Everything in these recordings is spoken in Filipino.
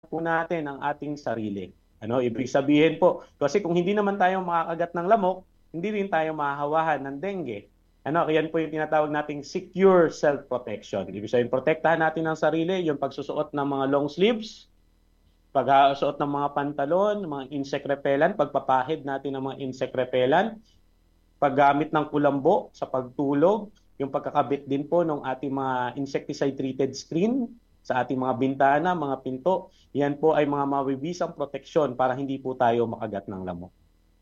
po natin ang ating sarili. Ibig sabihin po, kasi kung hindi naman tayo makakagat ng lamok, hindi rin tayo mahahawahan ng dengue. Yan po yung tinatawag nating secure self-protection. Ibig sabihin, protektahan natin ang sarili, yung pagsusuot ng mga long sleeves, pagsusuot ng mga pantalon, mga insect repellent, pagpapahid natin ng mga insect repellent, paggamit ng kulambo sa pagtulog, yung pagkakabit din po ng ating mga insecticide-treated screen sa ating mga bintana, mga pinto, yan po ay mga mabibisang proteksyon para hindi po tayo makagat ng lamok.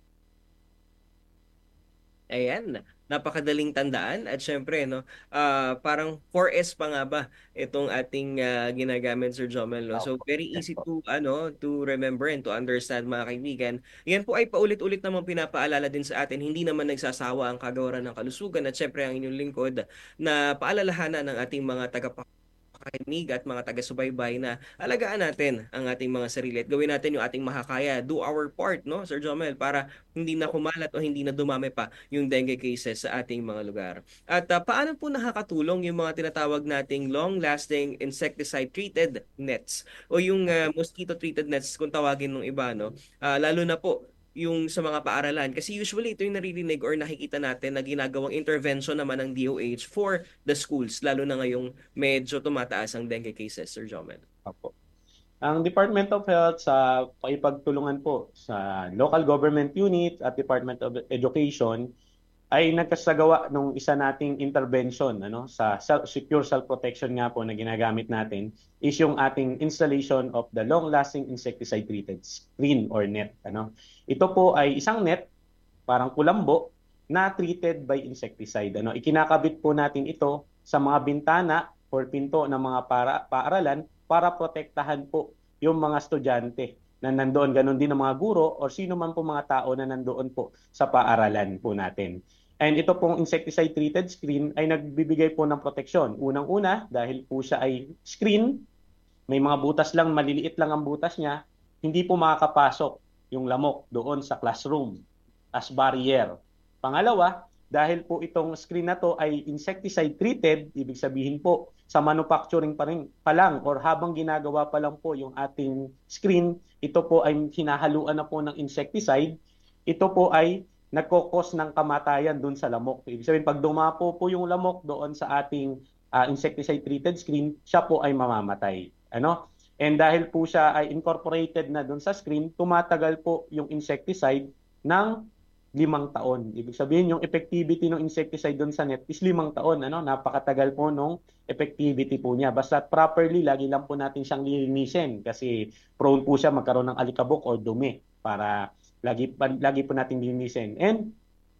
Ayan, napakadaling tandaan at syempre no, parang 4S pa nga ba itong ating ginagamit, Sir Jomel, no. So Opo. very Yes easy po. to remember and to understand, mga kaibigan. Yan po ay paulit-ulit namang pinapaalala din sa atin. Hindi naman nagsasawa ang Kagawaran ng Kalusugan at syempre ang inyong lingkod na paalalahanan ng ating mga tagapakinig at mga taga-subaybay na alagaan natin ang ating mga sarili at gawin natin yung ating makakaya. Do our part, no, Sir Jomel, para hindi na kumalat o hindi na dumami pa yung dengue cases sa ating mga lugar. At paano po nakakatulong yung mga tinatawag nating long-lasting insecticide-treated nets o yung mosquito-treated nets kung tawagin ng iba, no? Lalo na po yung sa mga paaralan. Kasi usually ito yung naririnig or nakikita natin na ginagawang intervention naman ng DOH for the schools, lalo na ngayong medyo tumataas ang dengue cases, Sir Jomel. Opo. Ang Department of Health sa pakipagtulungan po sa local government unit at Department of Education ay nagkasagawa nung isa nating intervention sa secure self-protection nga po na ginagamit natin is yung ating installation of the long-lasting insecticide treated screen or net. Ito po ay isang net, parang kulambo, na treated by insecticide. Ikinakabit po natin ito sa mga bintana or pinto ng mga paaralan para protektahan po yung mga estudyante na nandoon, ganun din ang mga guro o sino man po mga tao na nandoon po sa paaralan po natin. And ito pong insecticide-treated screen ay nagbibigay po ng proteksyon. Unang-una, dahil po siya ay screen, may mga butas lang, maliliit lang ang butas niya, hindi po makakapasok yung lamok doon sa classroom as barrier. Pangalawa, dahil po itong screen na to ay insecticide-treated, ibig sabihin po sa manufacturing pa lang or habang ginagawa pa lang po yung ating screen, ito po ay hinahaluan na po ng insecticide, ito po ay nagkokos ng kamatayan doon sa lamok. Ibig sabihin, pag dumapo po yung lamok doon sa ating insecticide-treated screen, siya po ay mamamatay. And dahil po siya ay incorporated na doon sa screen, tumatagal po yung insecticide ng 5 taon. Ibig sabihin, yung effectivity ng insecticide doon sa net is 5 taon. Napakatagal po nung effectivity po niya. Basta properly, lagi lang po natin siyang lilinisin kasi prone po siya magkaroon ng alikabok o dumi para lagi po natin lilinisin. And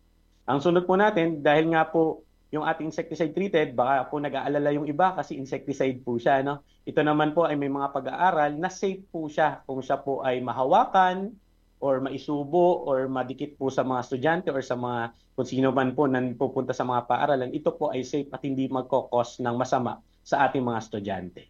ang sunod po natin, dahil nga po yung ating insecticide treated, baka po nag-aalala yung iba kasi insecticide po siya. Ito naman po ay may mga pag-aaral na safe po siya kung siya po ay mahawakan or maisubo or madikit po sa mga estudyante or sa mga kung sino man po na pupunta sa mga paaralan. Ito po ay safe at hindi magkokos ng masama sa ating mga estudyante.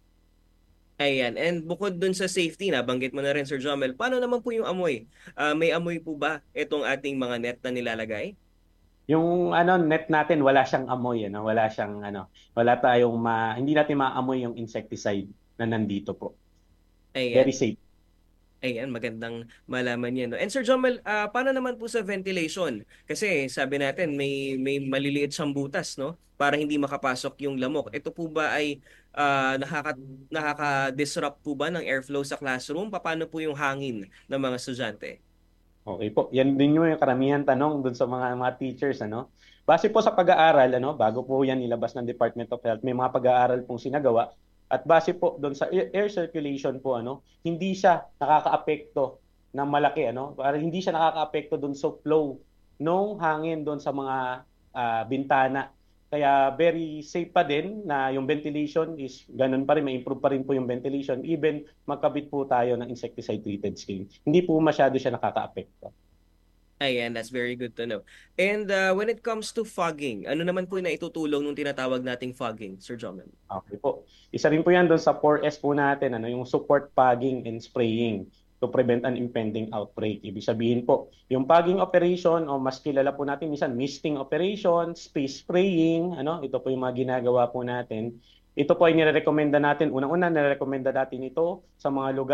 Ayan. And bukod dun sa safety, na banggit mo na rin, Sir Jomel, paano naman po yung amoy? May amoy po ba itong ating mga net na nilalagay? Yung net natin wala siyang amoy, wala siyang wala tayong hindi natin maamoy yung insecticide na nandito po. Ayan. Very safe. Ayan, magandang malaman yan, no? And Sir Jomel, paano naman po sa ventilation? Kasi sabi natin may maliliit siyang butas, no? Para hindi makapasok yung lamok. Ito po ba ay nakaka-disrupt po ba ng airflow sa classroom? Paano po yung hangin ng mga estudyante? Okay po. Yan din yung karamihan tanong dun sa mga teachers, Base po sa pag-aaral, bago po yan nilabas ng Department of Health, may mga pag-aaral pong sinagawa at base po doon sa air circulation po, hindi siya nakakaapekto ng malaki, Para hindi siya nakakaapekto doon sa flow nung hangin doon sa mga bintana. Kaya very safe pa din na yung ventilation is ganun pa rin, may improve pa rin po yung ventilation even magkabit po tayo ng insecticide treated screen. Hindi po masyado siya nakakaapekto. Ayan, that's very good to know. And when it comes to fogging, ano naman po yung naitutulong nung tinatawag nating fogging, Sir Jomel? Okay po. Isa rin po yan doon sa 4S po natin, yung support fogging and spraying to prevent an impending outbreak. Ibig sabihin po, yung fogging operation o mas kilala po natin minsan misting operation, space spraying, ito po yung mga ginagawa po natin. Ito po ay nirerekomenda natin, unang-una nirerekomenda natin ito sa mga lugar